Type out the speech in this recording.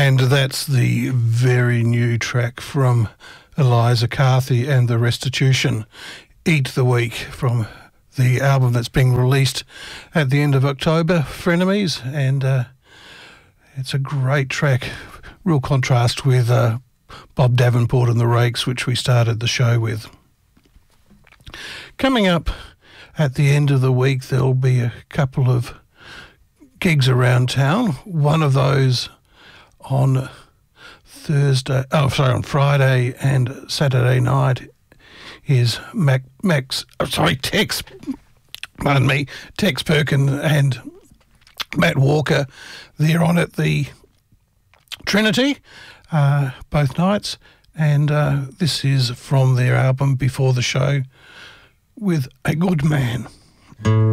And that's the very new track from Eliza Carthy and the Restitution, Eat the Week, from the album that's being released at the end of October, Frenemies. And it's a great track, real contrast with Bob Davenport and the Rakes, which we started the show with. Coming up at the end of the week, there'll be a couple of gigs around town. One of those on Friday and Saturday night is Tex Perkin and Matt Walker. They're on at the Trinity both nights, and this is from their album Before the Show, with A Good Man.